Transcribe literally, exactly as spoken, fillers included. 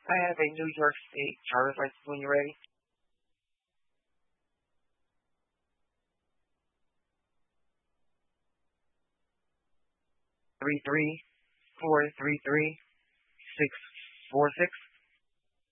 I have a New York State driver's license when you're ready. Three three four three three six four six.